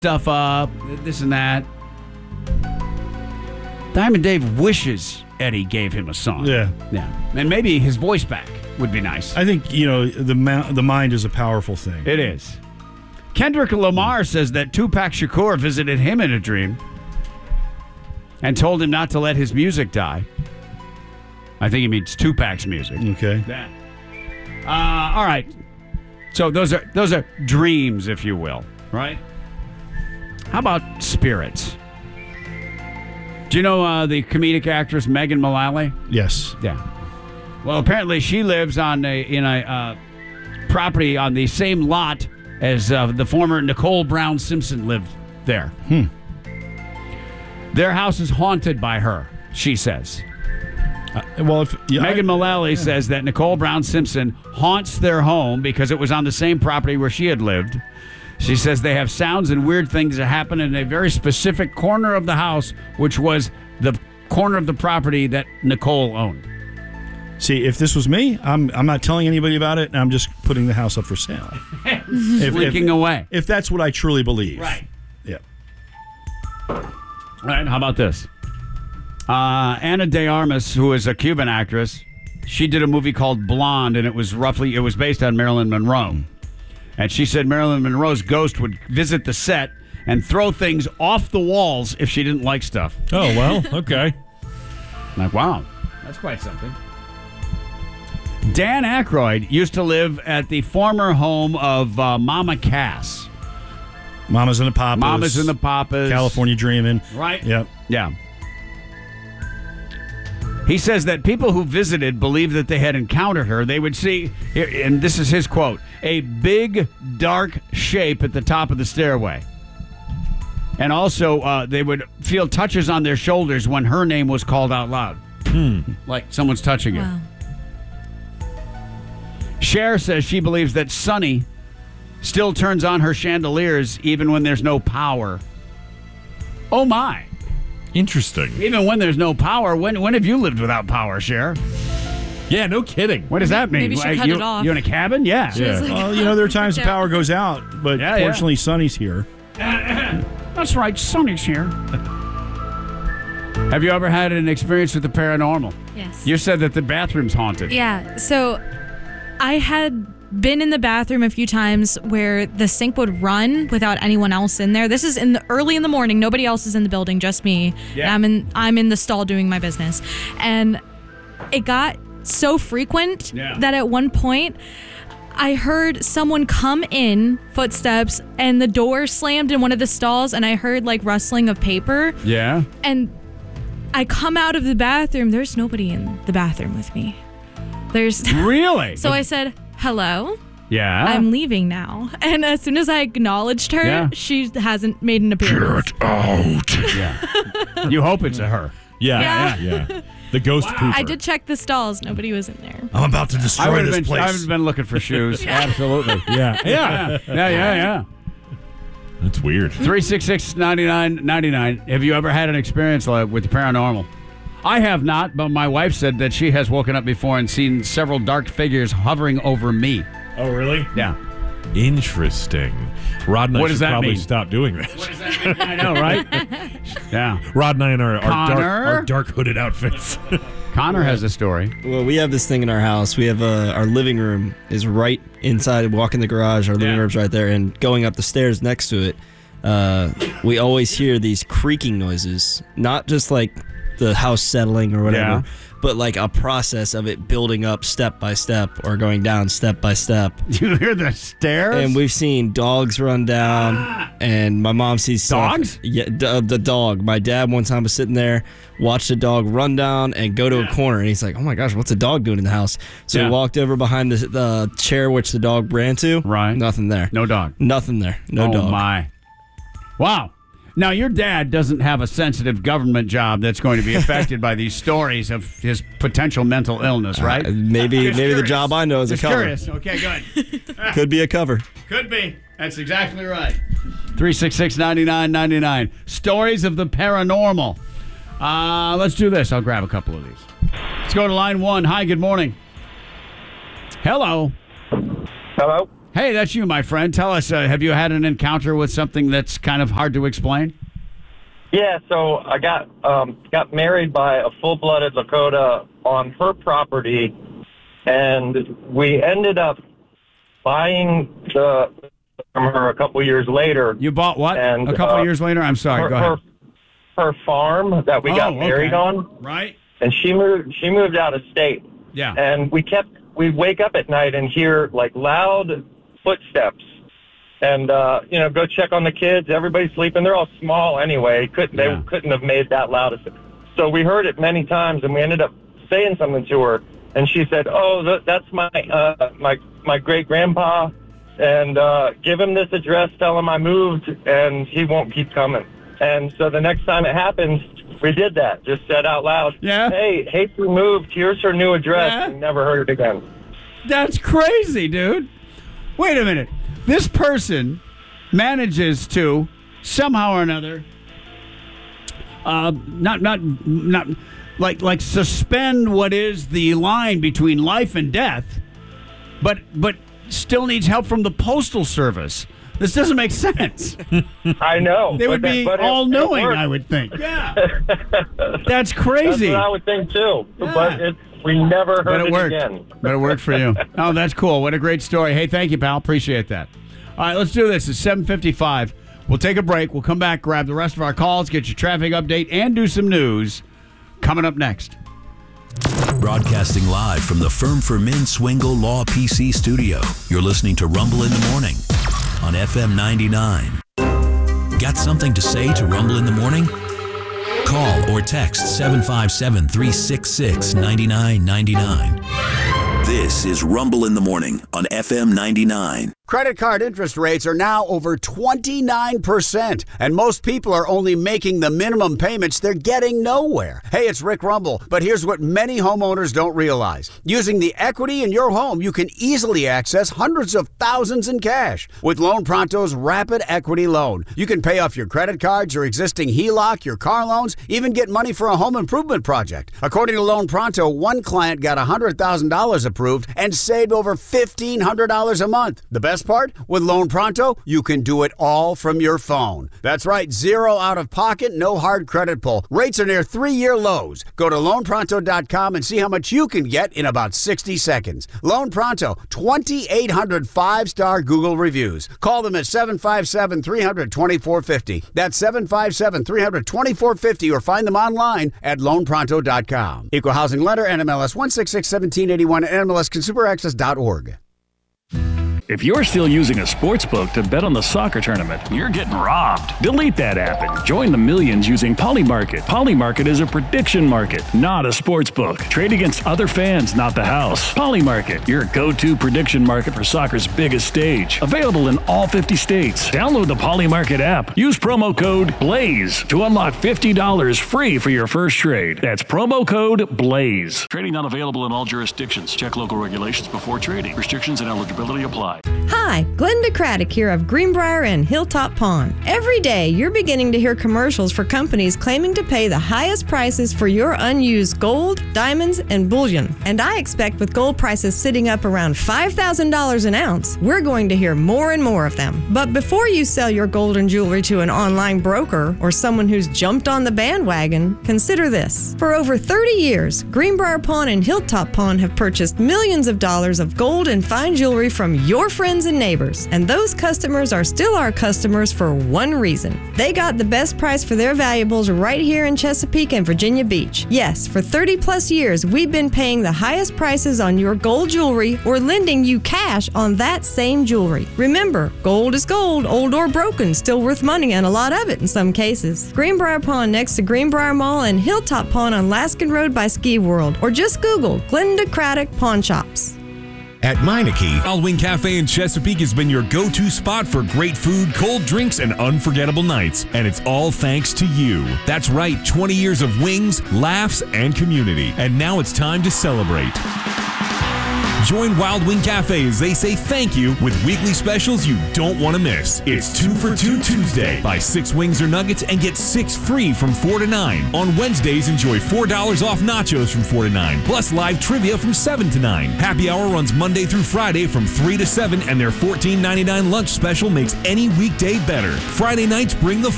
stuff up, this and that. Diamond Dave wishes Eddie gave him a song. Yeah. And maybe his voice back would be nice. I think, the mind is a powerful thing. It is. Kendrick Lamar says that Tupac Shakur visited him in a dream and told him not to let his music die. I think he means Tupac's music. Okay. That. All right. So those are dreams, if you will, right? How about spirits? Do you know the comedic actress Megan Mullally? Yes. Yeah. Well, apparently she lives in a property on the same lot as the former Nicole Brown Simpson lived there. Their house is haunted by her, she says. Megan Mullally says that Nicole Brown Simpson haunts their home because it was on the same property where she had lived. She says they have sounds and weird things that happen in a very specific corner of the house, which was the corner of the property that Nicole owned. See, if this was me, I'm not telling anybody about it, and I'm just putting the house up for sale. Leaking away. If that's what I truly believe. Right. Yeah. All right, how about this? Ana de Armas, who is a Cuban actress, she did a movie called Blonde, and it was based on Marilyn Monroe. And she said Marilyn Monroe's ghost would visit the set and throw things off the walls if she didn't like stuff. Oh, well, okay. Like, wow, that's quite something. Dan Aykroyd used to live at the former home of Mama Cass. Mamas and the Papas. Mamas and the Papas. California Dreamin'. Right? Yep. Yeah. He says that people who visited believed that they had encountered her. They would see, and this is his quote, a big, dark shape at the top of the stairway. And also, they would feel touches on their shoulders when her name was called out loud. Like someone's touching it. Wow. Cher says she believes that Sunny still turns on her chandeliers even when there's no power. Oh, my. Interesting. Even when there's no power. When have you lived without power, Cher? Yeah, no kidding. What does that mean? Maybe she cut it off. You in a cabin? Yeah. Yeah. Well, there are times the power goes out, but fortunately, Sonny's here. That's right. Sonny's here. Have you ever had an experience with the paranormal? Yes. You said that the bathroom's haunted. Yeah. So I had been in the bathroom a few times where the sink would run without anyone else in there. This is early in the morning. Nobody else is in the building, just me. Yeah. And I'm in the stall doing my business. And it got so frequent that at one point I heard someone come in, footsteps, and the door slammed in one of the stalls, and I heard like rustling of paper. Yeah. And I come out of the bathroom. There's nobody in the bathroom with me. Really? So I said, hello? Yeah. I'm leaving now. And as soon as I acknowledged her, she hasn't made an appearance. Get out. Yeah. You hope it's a her. Yeah. The ghost pooper. I did check the stalls. Nobody was in there. I'm about to destroy this place. I would have been looking for shoes. Absolutely. Yeah. Yeah. That's weird. 366-9999. Have you ever had an experience with the paranormal? I have not, but my wife said that she has woken up before and seen several dark figures hovering over me. Oh, really? Yeah. Interesting. Rod and I should probably stop doing that. What does that mean? I know, right? Yeah. Rod and I in our Connor? dark hooded outfits. Connor has a story. Well, we have this thing in our house. We have our living room is right inside. Walk in the garage. Our living room's right there, and going up the stairs next to it, we always hear these creaking noises. Not just like the house settling or whatever, but like a process of it building up step by step or going down step by step. You hear the stairs? And we've seen dogs run down, and my mom sees dogs. Stuff. Yeah, the dog. My dad one time was sitting there, watched the dog run down and go to a corner, and he's like, "Oh my gosh, what's a dog doing in the house?" So he walked over behind the chair which the dog ran to. Right. Nothing there. No dog. Nothing there. No dog. Oh my! Wow. Now, your dad doesn't have a sensitive government job that's going to be affected by these stories of his potential mental illness, right? Maybe the job I know is Just a cover. curious. Okay, good. Could be a cover. Could be. That's exactly right. 366-9999. Stories of the paranormal. Let's do this. I'll grab a couple of these. Let's go to line one. Hi, good morning. Hello. Hello. Hey, that's you, my friend. Tell us, have you had an encounter with something that's kind of hard to explain? Yeah, so I got married by a full-blooded Lakota on her property, and we ended up buying from her a couple years later. You bought what? And, a couple years later? I'm sorry, go ahead. Her farm that we got married on. Right. And she moved out of state. Yeah. And we'd wake up at night and hear like loud footsteps. And, go check on the kids. Everybody's sleeping. They're all small anyway. They couldn't have made that loud. So we heard it many times, and we ended up saying something to her. And she said, "Oh, that's my great-grandpa. And give him this address, tell him I moved, and he won't keep coming." And so the next time it happens, we did that. Just said out loud, "Hey, we moved. Here's her new address." Yeah. And never heard it again. That's crazy, dude. Wait a minute. This person manages to somehow or another, not like suspend what is the line between life and death, but still needs help from the Postal Service. This doesn't make sense. I know. They would be all-knowing, I would think. Yeah. That's crazy. That's what I would think, too. Yeah. But we never heard it again. But it worked for you. Oh, that's cool. What a great story. Hey, thank you, pal. Appreciate that. All right, let's do this. It's 7:55. We'll take a break. We'll come back, grab the rest of our calls, get your traffic update, and do some news coming up next. Broadcasting live from the Firm for Men Swingle Law PC studio. You're listening to Rumble in the Morning on FM 99. Got something to say to Rumble in the Morning? Call or text 757-366-9999. This is Rumble in the Morning on FM 99. Credit card interest rates are now over 29%, and most people are only making the minimum payments. They're getting nowhere. Hey, it's Rick Rumble, but here's what many homeowners don't realize. Using the equity in your home, you can easily access hundreds of thousands in cash. With Loan Pronto's Rapid Equity Loan, you can pay off your credit cards, your existing HELOC, your car loans, even get money for a home improvement project. According to Loan Pronto, one client got $100,000 approved and saved over $1,500 a month. The best part? With Loan Pronto, you can do it all from your phone. That's right, zero out of pocket, no hard credit pull. Rates are near 3-year lows. Go to loanpronto.com and see how much you can get in about 60 seconds. Loan Pronto, 2,800 5-star Google reviews. Call them at 757-300-2450. That's 757-300-2450, or find them online at loanpronto.com. Equal housing lender, NMLS 1661781, NMLSconsumeraccess.org. If you're still using a sportsbook to bet on the soccer tournament, you're getting robbed. Delete that app and join the millions using Polymarket. Polymarket is a prediction market, not a sportsbook. Trade against other fans, not the house. Polymarket, your go-to prediction market for soccer's biggest stage. Available in all 50 states. Download the Polymarket app. Use promo code BLAZE to unlock $50 free for your first trade. That's promo code BLAZE. Trading not available in all jurisdictions. Check local regulations before trading. Restrictions and eligibility apply. Hi, Glenda Craddock here of Greenbrier and Hilltop Pawn. Every day, you're beginning to hear commercials for companies claiming to pay the highest prices for your unused gold, diamonds, and bullion. And I expect with gold prices sitting up around $5,000 an ounce, we're going to hear more and more of them. But before you sell your gold and jewelry to an online broker or someone who's jumped on the bandwagon, consider this. For over 30 years, Greenbrier Pawn and Hilltop Pawn have purchased millions of dollars of gold and fine jewelry from your friends and neighbors. And those customers are still our customers for one reason. They got the best price for their valuables right here in Chesapeake and Virginia Beach. Yes, for 30 plus years, we've been paying the highest prices on your gold jewelry or lending you cash on that same jewelry. Remember, gold is gold, old or broken, still worth money, and a lot of it in some cases. Greenbrier Pawn next to Greenbrier Mall and Hilltop Pawn on Laskin Road by Ski World. Or just Google Glenda Craddock Pawn Shops. At Meineke, Wild Wing Cafe in Chesapeake has been your go-to spot for great food, cold drinks, and unforgettable nights. And it's all thanks to you. That's right, 20 years of wings, laughs, and community. And now it's time to celebrate. Join Wild Wing Cafe as they say thank you with weekly specials you don't want to miss. It's 2 for $2 Tuesday. Buy 6 wings or nuggets and get 6 free from 4 to 9. On Wednesdays, enjoy $4 off nachos from 4 to 9, plus live trivia from 7 to 9. Happy hour runs Monday through Friday from 3 to 7, and their $14.99 lunch special makes any weekday better. Friday nights bring the